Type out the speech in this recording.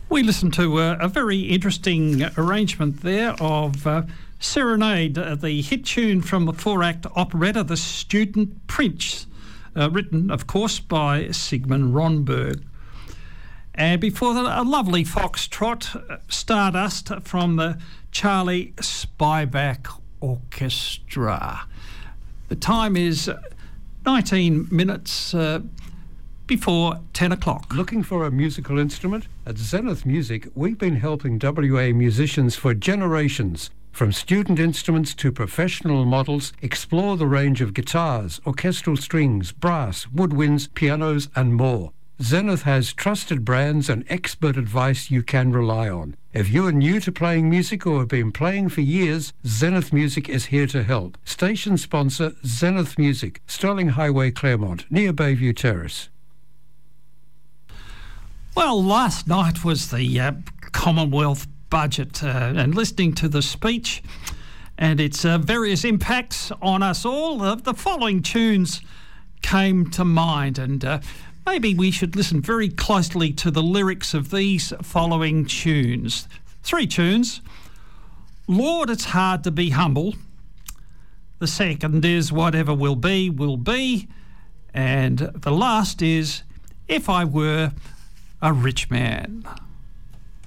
We listened to a very interesting arrangement there of Serenade, the hit tune from the four-act operetta The Student Prince, written, of course, by Sigmund Ronberg. And before that, a lovely foxtrot, Stardust, from the Charlie Spivak Orchestra. The time is 19 minutes before 10 o'clock. Looking for a musical instrument? At Zenith Music, we've been helping WA musicians for generations. From student instruments to professional models, explore the range of guitars, orchestral strings, brass, woodwinds, pianos and more. Zenith has trusted brands and expert advice you can rely on. If you are new to playing music or have been playing for years, Zenith Music is here to help. Station sponsor Zenith Music, Sterling Highway, Claremont, near Bayview Terrace. Well, last night was the Commonwealth budget and listening to the speech and its various impacts on us all, the following tunes came to mind, and maybe we should listen very closely to the lyrics of these following tunes. 3 tunes. Lord, It's Hard to Be Humble. The second is Whatever Will Be, Will Be. And the last is If I Were a Rich Man.